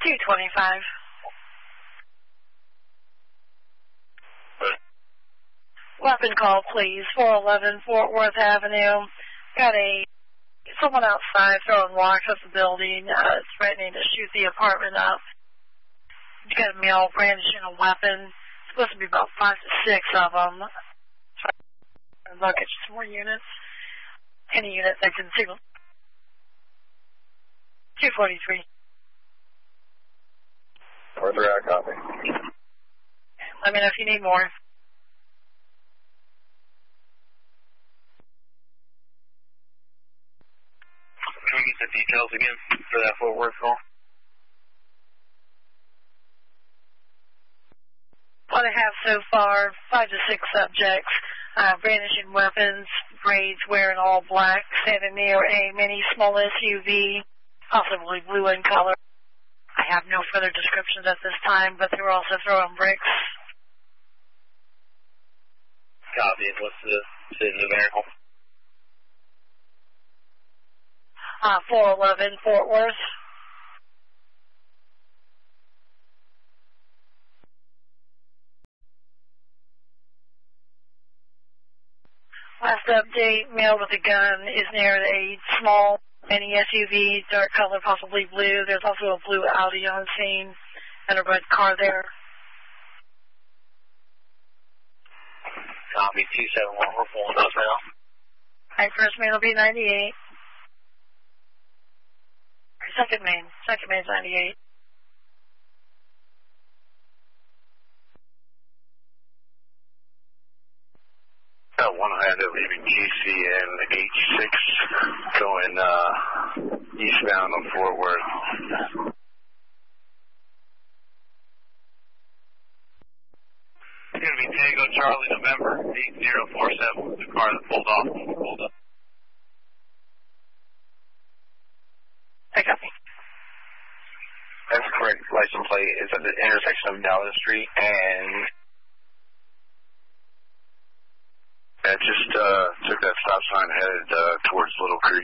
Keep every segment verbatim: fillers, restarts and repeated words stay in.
two twenty-five. Weapon call, please. four eleven Fort Worth Avenue. Got a someone outside throwing rocks at the building, uh, threatening to shoot the apartment up. You got a male brandishing a weapon. It's supposed to be about five to six of them. Try to look at some more units. Any unit that can signal. two forty-three. Further out, copy. Let me know if you need more. Can we get the details again for that Fort Worth call? What I have so far, five to six subjects, uh, brandishing weapons, braids, wearing all black, standing near a mini small S U V, possibly blue in color. I have no further descriptions at this time, but they were also throwing bricks. Copy. What's the city numerical? Uh, four eleven Fort Worth. Last update, male with a gun is near a small mini S U V, dark color, possibly blue. There's also a blue Audi on scene and a red car there. Copy. two seven one. We're pulling those now. Alright, first main will be ninety-eight. Second main. Second main's ninety-eight. Got one Honda leaving G C and H six going uh, eastbound on Fort Worth. It's going to be Tango Charlie November eight zero four seven, the car that pulled off when we pulled up. I copy. That's correct. License plate is at the intersection of Dallas Street and that just uh, took that stop sign headed uh, towards Little Creek.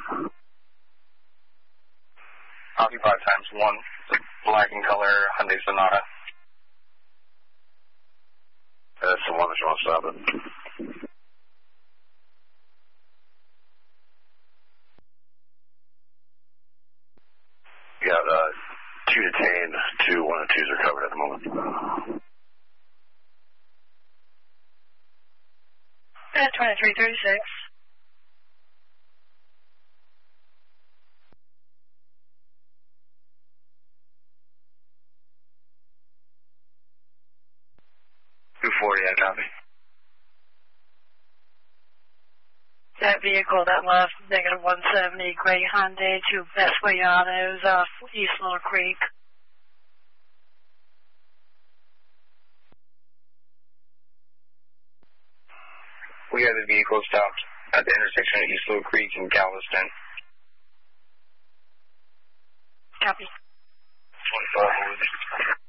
Occupy times one, black in color Hyundai Sonata. That's the one that you want to stop at. You got uh, two detained, two one and twos are covered at the moment. Uh, twenty-three thirty-six. two forty, I copy. That vehicle that left, negative one seventy, gray Hyundai, two Best Way Autos off East Little Creek. We have the vehicle stopped at the intersection of East Little Creek and Galveston. Copy. twenty-four.